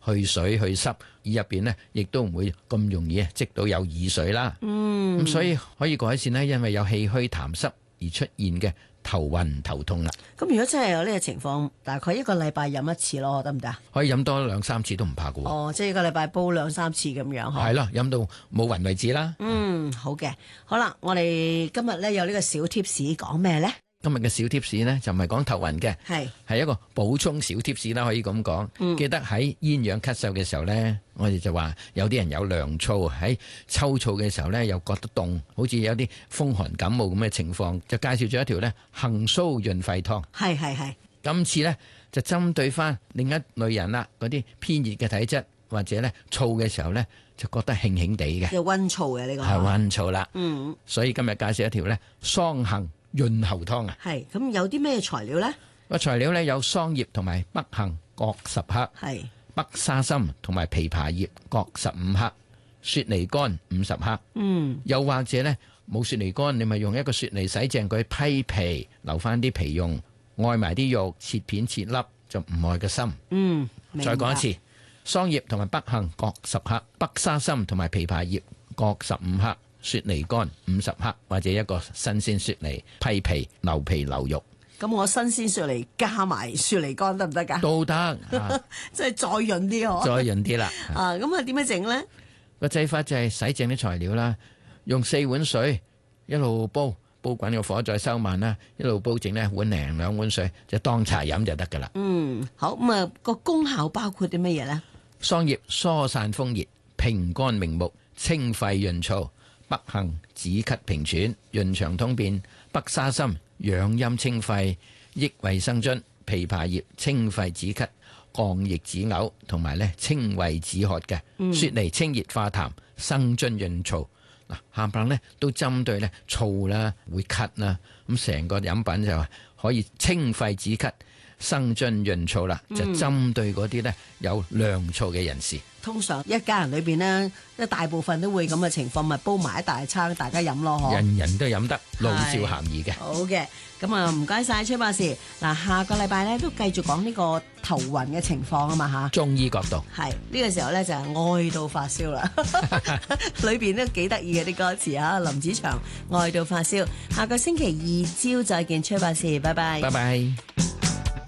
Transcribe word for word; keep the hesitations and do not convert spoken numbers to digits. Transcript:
去水去濕，耳入邊呢亦都唔會咁容易積到有耳水啦。 嗯， 咁所以可以改善呢，因為有氣虛痰濕而出現嘅頭暈頭痛啦。 咁如果真係有呢個情況，大概一個禮拜飲一次咯，得唔得啊？ 可以飲多兩三次都唔怕㗎喎。 哦，即係一個禮拜煲兩三次咁樣嗬。 係咯，飲到冇暈為止啦。 嗯，好嘅，好啦，我哋今日咧有呢個小貼士講咩咧？ 今日嘅小貼士呢，就唔係講頭暈嘅， 係係一個補充小貼士啦，可以咁講。 嗯記得喺鴛鴦咳嗽嘅時候呢，我哋就話有啲人有涼燥，喺秋燥嘅時候呢，又覺得凍，好似有啲風寒感冒咁嘅情況，就介紹咗一條呢杏蘇潤肺湯。 係係係。 今次呢，就針對翻另一類人啦，嗰啲偏熱嘅體質或者呢燥嘅時候呢，就覺得興興地嘅， 有溫燥嘅呢個係溫燥啦。 嗯， 所以今日介紹一條呢桑杏潤喉湯啊。 係咁有啲咩材料咧？ 個材料呢，有桑葉同埋北杏各十克， 係北沙參同埋枇杷葉各十五克，雪梨乾五十克。 嗯， 又或者呢，冇雪梨乾，你咪用一個雪梨洗淨佢批皮，留翻啲皮用，愛埋啲肉，切片切粒，就唔愛個心。 嗯，明白。 再講一次，桑葉同埋北杏各十克，北沙參同埋枇杷葉各十五克，雪梨乾五十克，或者一個新鮮雪梨批皮留皮留肉咁我新鮮雪梨加埋雪梨乾得唔得㗎？ 都得，啊、 即係再潤啲嗬。 再潤啲啦。 啊，咁啊點樣整咧？ 個製法就係洗淨啲材料啦，用四碗水一路煲，煲滾個火再收慢啦，一路煲整呢碗零兩碗水，就當茶飲就得噶啦。 嗯，好，咁啊個功效包括啲乜嘢咧？ 桑葉疏散風熱，平肝明目，清肺潤燥；北杏止咳平喘，潤腸通便；北沙參養陰清肺，益胃生津；枇杷葉清肺止咳，降逆止嘔，同埋咧清胃止渴嘅； 嗯雪梨清熱化痰，生津潤燥。嗱，冚唪唥咧都針對咧燥啦，會咳啦，咁成個飲品就可以清肺止咳、生津潤燥啦，就針對嗰啲咧有涼燥嘅人士。 通常一家人裏邊呢，即係大部分都會咁嘅情況，咪煲埋一大餐，大家飲咯，嗬。 人人都飲得，老少咸宜嘅。 好嘅，咁啊唔該晒崔博士。嗱，下個禮拜咧都繼續講呢個頭暈嘅情況啊嘛吓。 中醫角度係呢個時候咧就係愛到發燒啦，裏邊都幾得意嘅啲歌詞啊。林子祥愛到發燒，下個星期二朝再見，崔博士，拜拜。 拜拜。